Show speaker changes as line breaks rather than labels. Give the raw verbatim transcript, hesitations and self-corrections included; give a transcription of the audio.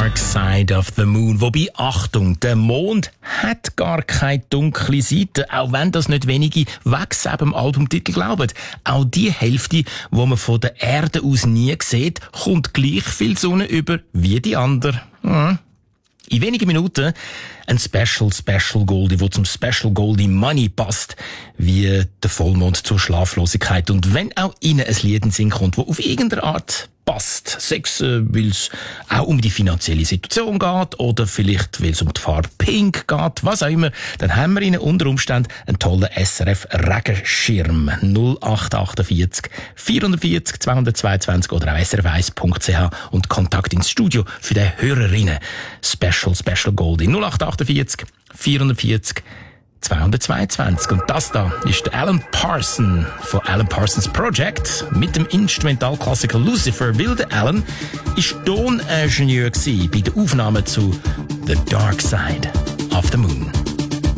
Dark Side of the Moon. Wobei, Achtung, der Mond hat gar keine dunkle Seite, auch wenn das nicht wenige wegs dem Albumtitel glauben. Auch die Hälfte, wo man von der Erde aus nie sieht, kommt gleich viel Sonne über wie die andere. Hm. In wenigen Minuten ein Special, Special Goldie, wo zum Special Goldie Money passt, wie der Vollmond zur Schlaflosigkeit. Und wenn auch Ihnen ein Lied in den Sinn kommt, wo auf irgendeine Art passt, sechs, äh, weil es auch um die finanzielle Situation geht oder vielleicht, weil es um die Farbe Pink geht, was auch immer, dann haben wir Ihnen unter Umständen einen tollen S R F-Regenschirm. null acht achtundvierzig vierundvierzig zweihundertzweiundzwanzig oder auch s r f eins punkt c h und Kontakt ins Studio für die Hörerinnen. Special, Special Goldie. null acht achtundvierzig vierundvierzig zweihundertzweiundzwanzig. Und das da ist der Alan Parsons von Alan Parsons Project mit dem Instrumentalklassiker Lucifer. Weil der Alan ist Toningenieur bei der Aufnahme zu The Dark Side of the Moon.